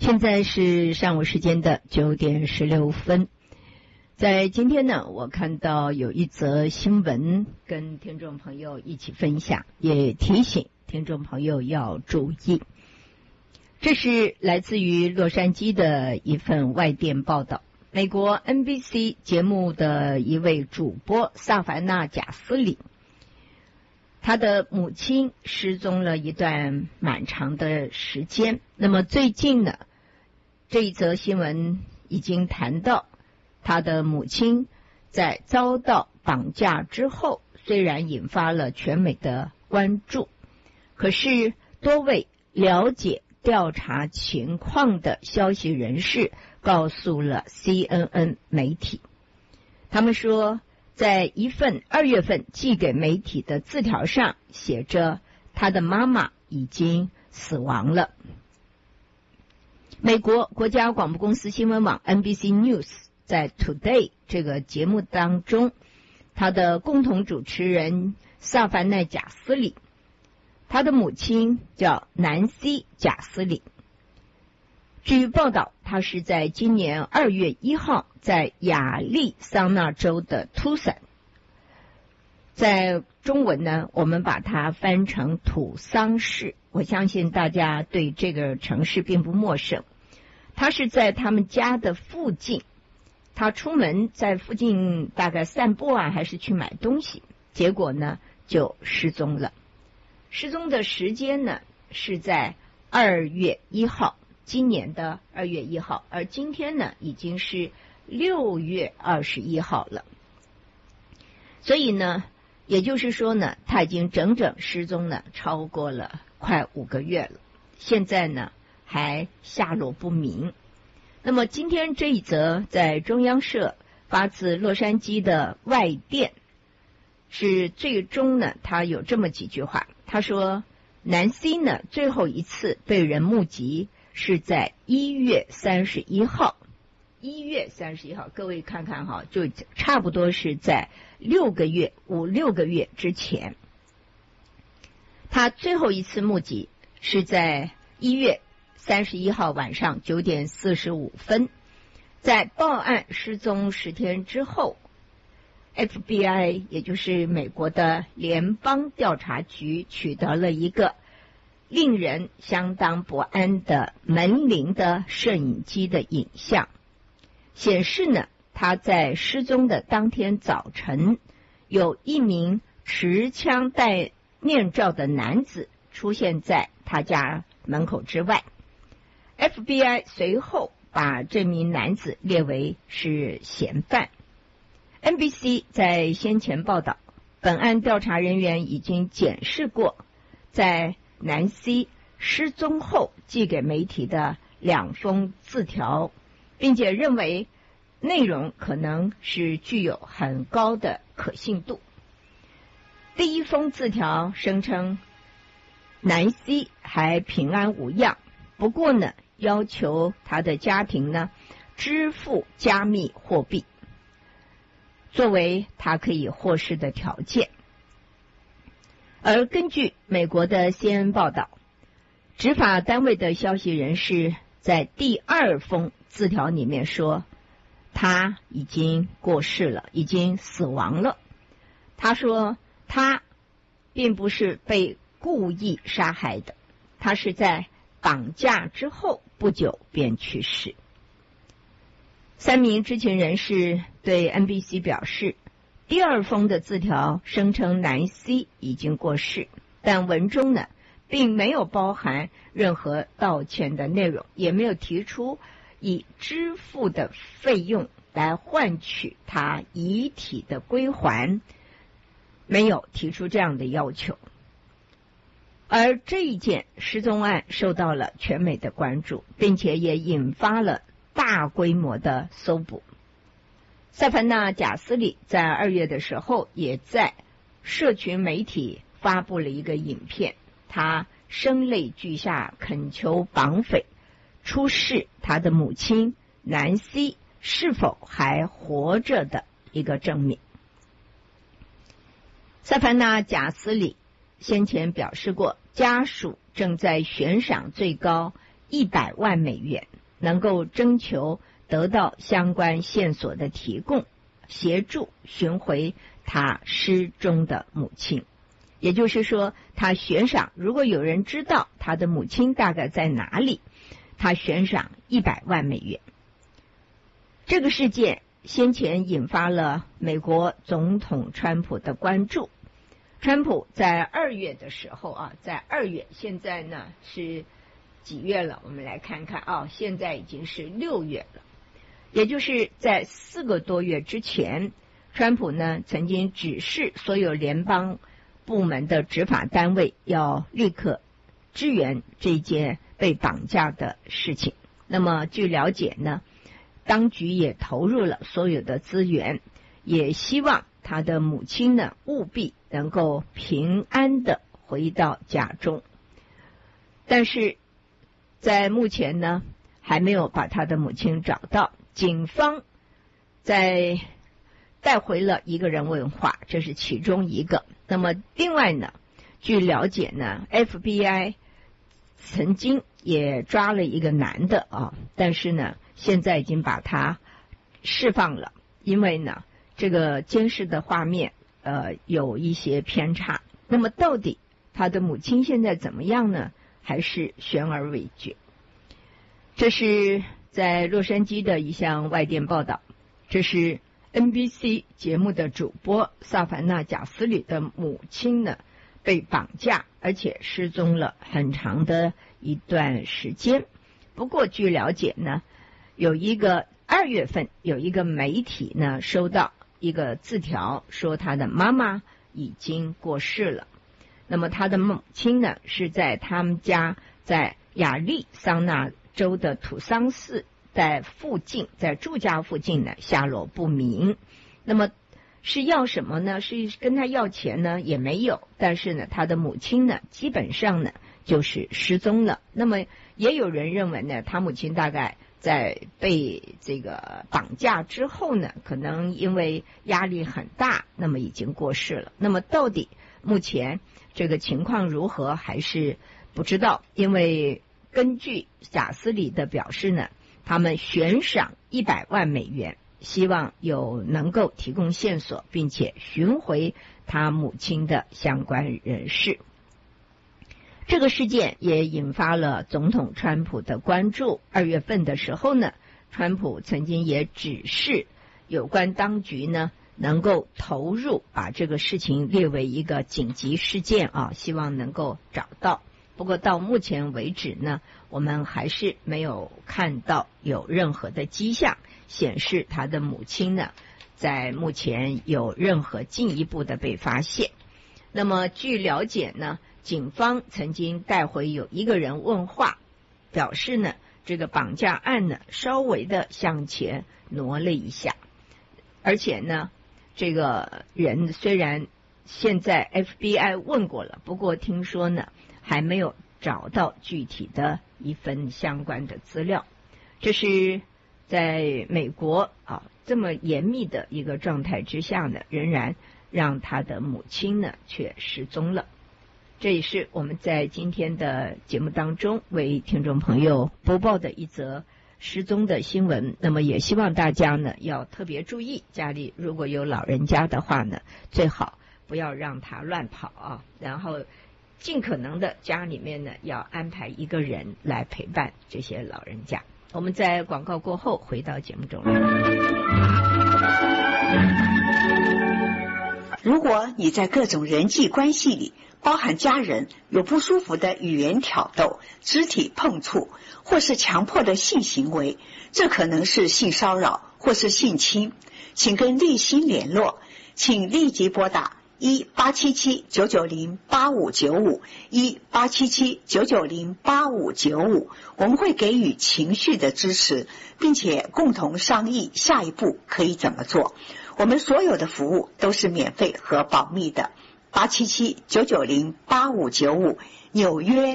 现在是上午时间的9:16。在今天呢，我看到有一则新闻跟听众朋友一起分享，也提醒听众朋友要注意。这是来自于洛杉矶的一份外电报道，美国 NBC 节目的一位主播萨凡纳·贾斯里，他的母亲失踪了一段蛮长的时间。那么最近呢，这一则新闻已经谈到他的母亲在遭到绑架之后，虽然引发了全美的关注，可是多位了解调查情况的消息人士告诉了 CNN 媒体，他们说在一份2月份寄给媒体的字条上写着他的妈妈已经死亡了。美国国家广播公司新闻网 NBC News 在 Today 这个节目当中，他的共同主持人萨凡奈·贾斯里，他的母亲叫南希·贾斯里。据报道，他是在今年2月1号在亚利桑那州的 Tucson， 在中文呢，我们把它翻成土桑市，我相信大家对这个城市并不陌生。他是在他们家的附近，他出门在附近大概散步还是去买东西，结果呢就失踪了。失踪的时间呢是在2月1号，今年的2月1号，而今天呢已经是6月21号了。所以呢，也就是说呢，他已经整整失踪了超过了快5个月了，现在呢还下落不明。那么今天这一则在中央社发自洛杉矶的外电，是最终呢他有这么几句话，他说南希呢最后一次被人目击是在1月31号，1月31号，各位看看哈，就差不多是在5、6个月之前。他最后一次目击是在1月31号晚上9点45分，在报案失踪10天之后， FBI 也就是美国的联邦调查局取得了一个令人相当不安的门铃的摄影机的影像，显示呢他在失踪的当天早晨，有一名持枪戴面罩的男子出现在他家门口之外。FBI 随后把这名男子列为是嫌犯。NBC 在先前报道，本案调查人员已经检视过在南希失踪后寄给媒体的2封字条，并且认为内容可能是具有很高的可信度。第一封字条声称南希还平安无恙，不过呢要求他的家庭呢支付加密货币作为他可以获释的条件。而根据美国的 CNN 报道，执法单位的消息人士在第2封字条里面说他已经过世了，已经死亡了。他说他并不是被故意杀害的，他是在绑架之后不久便去世。3名知情人士对 NBC 表示，第2封的字条声称南希已经过世，但文中呢并没有包含任何道歉的内容，也没有提出以支付的费用来换取他遗体的归还，没有提出这样的要求。而这一件失踪案受到了全美的关注，并且也引发了大规模的搜捕。萨凡纳·贾斯里在2月的时候也在社群媒体发布了一个影片，他声泪俱下恳求绑匪出示他的母亲南希是否还活着的一个证明。萨凡纳·贾斯里先前表示过，家属正在悬赏最高 100万美元，能够征求得到相关线索的提供，协助寻回他失踪的母亲。也就是说，他悬赏，如果有人知道他的母亲大概在哪里，他悬赏100万美元。这个事件先前引发了美国总统川普的关注。川普在2月的时候在2月，现在呢是几月了？我们来看看现在已经是6月了，也就是在4个多月之前，川普呢曾经指示所有联邦部门的执法单位要立刻支援这件被绑架的事情。那么据了解呢，当局也投入了所有的资源，也希望他的母亲呢务必能够平安的回到家中。但是在目前呢还没有把他的母亲找到，警方在带回了一个人问话，这是其中一个。那么另外呢，据了解呢 FBI 曾经也抓了一个男的但是呢现在已经把他释放了，因为呢这个监视的画面有一些偏差。那么到底他的母亲现在怎么样呢？还是悬而未决。这是在洛杉矶的一项外电报道，这是 NBC 节目的主播萨凡纳·贾斯里的母亲呢被绑架，而且失踪了很长的一段时间。不过据了解呢，有一个2月份有一个媒体呢收到一个字条，说他的妈妈已经过世了。那么他的母亲呢是在他们家在亚利桑那州的土桑市在住家附近呢下落不明。那么是要什么呢？是跟他要钱呢？也没有。但是呢他的母亲呢基本上呢就是失踪了。那么也有人认为呢，他母亲大概在被这个绑架之后呢，可能因为压力很大，那么已经过世了。那么到底目前这个情况如何还是不知道，因为根据贾斯里的表示呢，他们悬赏100万美元，希望能够提供线索，并且寻回他母亲的相关人士。这个事件也引发了总统川普的关注。2月份的时候呢，川普曾经也指示有关当局呢能够投入，把这个事情列为一个紧急事件希望能够找到。不过到目前为止呢，我们还是没有看到有任何的迹象显示他的母亲呢在目前有任何进一步的被发现。那么据了解呢，警方曾经带回有一个人问话，表示呢这个绑架案呢稍微的向前挪了一下，而且呢这个人虽然现在 FBI 问过了，不过听说呢还没有找到具体的一份相关的资料。这是在美国这么严密的一个状态之下呢，仍然让他的母亲呢却失踪了。这也是我们在今天的节目当中为听众朋友播报的一则失踪的新闻。那么也希望大家呢要特别注意，家里如果有老人家的话呢，最好不要让他乱跑然后尽可能的家里面呢要安排一个人来陪伴这些老人家。我们在广告过后回到节目中来。 如果你在各种人际关系里，包含家人，有不舒服的语言挑逗、肢体碰触或是强迫的性行为，这可能是性骚扰或是性侵，请跟立新联络，请立即拨打1877-990-8595 1877-990-8595，我们会给予情绪的支持，并且共同商议下一步可以怎么做。我们所有的服务都是免费和保密的。877-990-8595，纽约